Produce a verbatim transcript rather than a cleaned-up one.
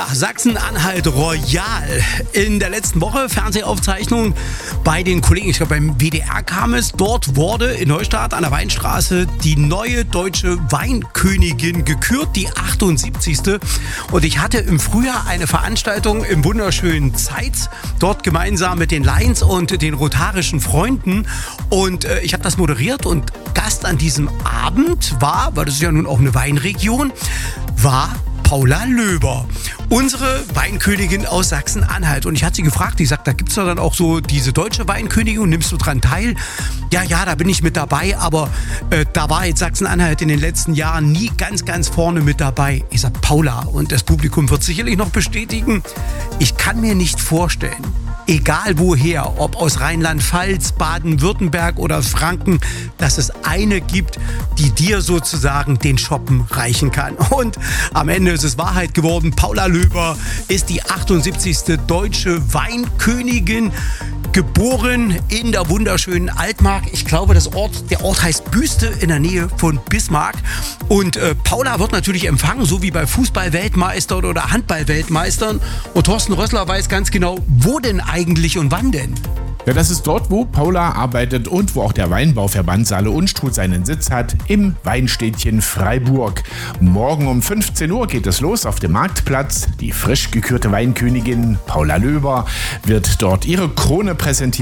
Ja, Sachsen-Anhalt Royal. In der letzten Woche Fernsehaufzeichnung bei den Kollegen, ich glaube beim W D R kam es. Dort wurde in Neustadt an der Weinstraße die neue deutsche Weinkönigin gekürt, die achtundsiebzigste. Und ich hatte im Frühjahr eine Veranstaltung im wunderschönen Zeitz, dort gemeinsam mit den Lions und den rotarischen Freunden. Und äh, ich habe das moderiert und Gast an diesem Abend war, weil das ist ja nun auch eine Weinregion, war Paula Löber, unsere Weinkönigin aus Sachsen-Anhalt. Und ich hatte sie gefragt, die sagt, da gibt es doch dann auch so diese deutsche Weinkönigin, nimmst du dran teil? Ja, ja, da bin ich mit dabei, aber äh, da war jetzt Sachsen-Anhalt in den letzten Jahren nie ganz, ganz vorne mit dabei. Ich sag, Paula, und das Publikum wird sicherlich noch bestätigen, ich kann mir nicht vorstellen, egal woher, ob aus Rheinland-Pfalz, Baden-Württemberg oder Franken, dass es eine gibt, die dir sozusagen den Schoppen reichen kann. Und am Ende ist es Wahrheit geworden. Paula Löber ist die achtundsiebzigste deutsche Weinkönigin, geboren in der wunderschönen Altmark. Ich glaube, das Ort, der Ort heißt Büste in der Nähe von Bismarck. Und äh, Paula wird natürlich empfangen, so wie bei Fußball-Weltmeistern oder Handball-Weltmeistern. Und Thorsten Rössler weiß ganz genau, wo denn eigentlich und wann denn. Ja, das ist dort, wo Paula arbeitet und wo auch der Weinbauverband Saale-Unstrut seinen Sitz hat, im Weinstädtchen Freiburg. Morgen um fünfzehn Uhr geht es los auf dem Marktplatz. Die frisch gekürte Weinkönigin Paula Löber wird dort ihre Krone präsentieren.